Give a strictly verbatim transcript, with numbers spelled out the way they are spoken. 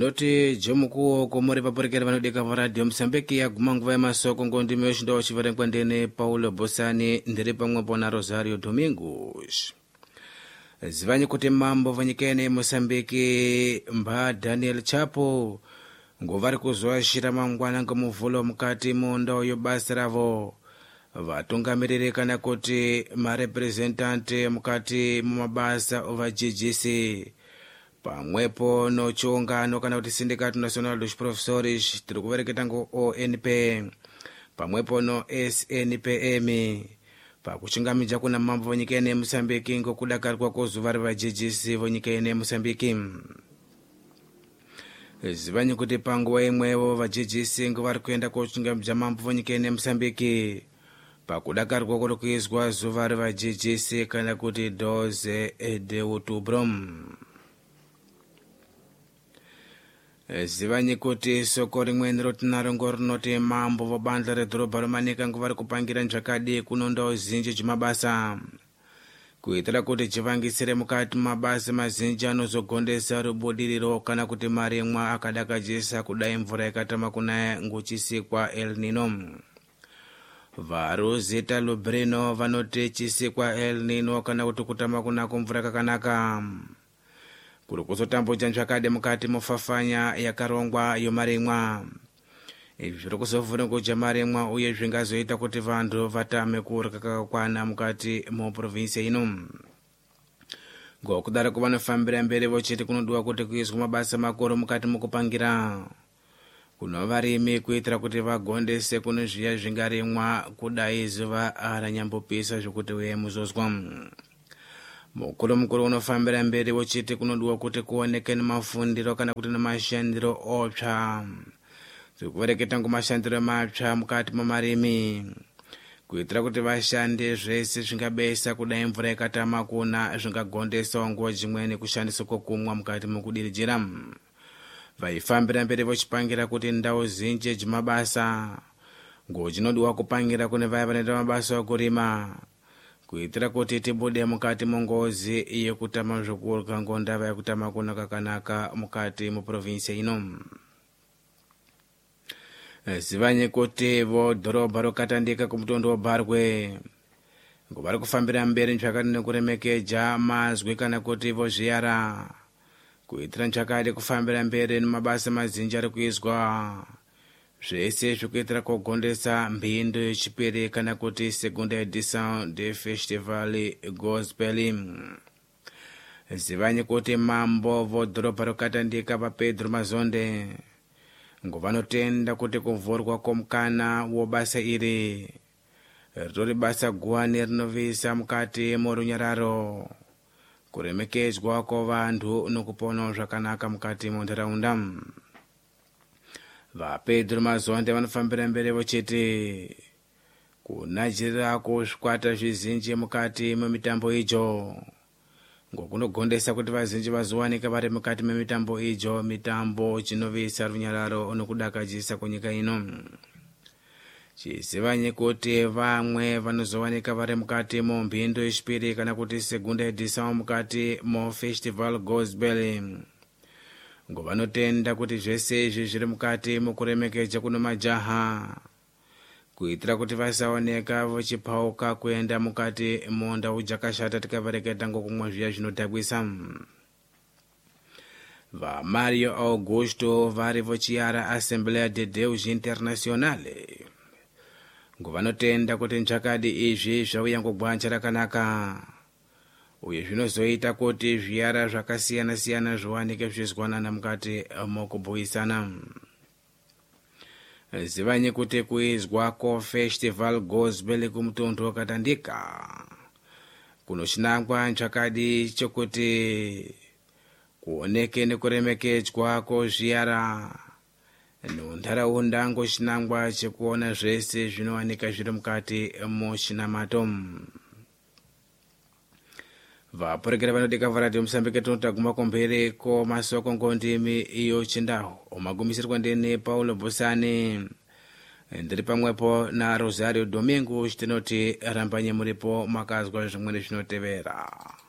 tinoti jomukuwo komori paporekera vanodeka paradio Msambiki yaguma nguva yemasoko ngondime yoshindawo chivarengwa ndene Paulo Bosani ndiri pamwepo na Rosario Domingos. Zivanyi kuti mambo vanyikene Mosambiki mba Daniel Chapo ngovari kuzoashira mangwana ngomuvulo mukati mundawo yobasa ravo vatungamiriri kana kuti marepresentante mukati mumabasa ova G G C pamwepo nochiungano kana kuti Sindicato Nacional dos Professores tiri kuvereketa ngo O N P pamwepo no S N P M pakuchingamidza kuna mambo vonyikene Mosambiki ngokudakarirwa kwozuva reva G G C vonyikene Mosambiki. Zivanyi kuti panguva imwevo va G G C ngovari kuenda kochingamidza mambo vonyikene Mosambiki pakudakarirwa kuri kuizwa zuva reva G G C kana kuti doze de outubro. Zivanyi kuti soko rimweni rotinaro ngo rinoti mambo vabandla redhorobha romanika ngovari kupangira nzvakadi kuno ndawo zinji dzimabasa kuitira kuti chivangisire mukati mabasa mazinji anozogondesa rubudiriro kana kuti marimwa akadakajisa kudai mvura yakatama kunaya nguchisikwa El Nino. Varuzita Lubrino vanoti chisikwa El Nino kana kuti kutama kunako mvura kakanaka kuri kuzotambudza nzvakadi mukati mofafanya yakarongwa yomarimwa. Izvi zviri kuzovhura kuja marimwa uye zvingazoita kuti vantu vatame kurya kakakwana mukati muprovinsi ino. Ngokudaro kuvanofambira mberi vochiti kunodiwa kuti kuizwa mabasa makuru mukati mukupangira kuno varimi kuitira kuti vagondese kuno zviya zvingarimwa kudai zuva ranyambopisa zvokuti uye muzozwa. Mukuru mukuru unofambira mberi vochiti kunodiwa kuti kuoneke nemafundiro kana kuti nemashandiro otsva zvekuvereketa ngomashandiro matsva mukati mumarimi kuitira kuti vashande zvese zvingabesa kudai mvura yakatama kuna zvingagondesawo nguva dzimweni kushandisa kokumwa mukati mukudiridzira. Vaifambira mberi vochipangira kuti ndawo zinji dzimabasa ngochinodiwa kupangira kune vaya vanoita mabasa okurima kuitira kuti tibude mukati mongozi yekutama zvokurya ngondava yakutama kuna kakanaka mukati muprovinsi ino. Zivanyi kuti vodhorobha rokatandika kumutondo wobharwe ngovari kufambira mberi nzvakadi nekuremekedza mazwi kana kuti vozviyara kuitira nzvakadi kufambira mberi nemabasa mazinji ari kuizwa zvese zvikuitira kugondesa mhindu yechipiri kana kuti segunda edition de Festival Gospel. Zivanyi kuti mambo vodhorobha rokatandika paPedro Mazonde ngovanotenda kuti kuvhurwa komukana wobasa iri ritori basa guwani rinovisa mukati morunyararo kuremekedzwa kwovantu nokupona zvakanaka mukati muntaraunda. VaPedro Mazonde vanofambira mberi vochiti kunajirira kuzvikwata zvizinji mukati memitambo idzo ngokunogondesa kuti vazhinji vazowanika vari mukati memitambo idzo mitambo chinovisa runyararo nokudakadzisa kunyika ino. Chizivanyi kuti vamwe vanozowanika vari mukati mumhindu yechipiri kana kuti segunda edition mukati mufestival Gospel ngovanotenda kuti zvese izvi zviri mukati mukuremekedza kuno majaha kuitira kuti vasaoneka vochipauka kuenda mukati mundau dzakashata tikavereketa ngokumwa zviya zvinodhakwisa. VaMario Augusto vari vochiyara Assembleia de Deus Internationale ngovanotenda kuti nzvakadi izvi zvauya ngogwanja rakanaka uye zvinozoita kuti zviyara zvakasiyana siyana zviwanike zvizwanana mukati mukubhuyisana. Zivanyi kuti kuizwa kofestival Gospel kumutondo wakatandika kunochinangwa nzvakadi chokuti kuoneke nekuremekedzwa kozviyara nontaraunda ngochinangwa chekuona zvese zvinowanika zviri mukati muchinamato. Vaporekera vanodeka varadio Msambiki tonotaguma kumberi komasoko ngondimi iyo chindaho omagumisirwa ndene Paulo Bosani ndiri pamwepo na Rosario Domingos tinoti rambanye muripo makazwa zvimweni zvinotevera.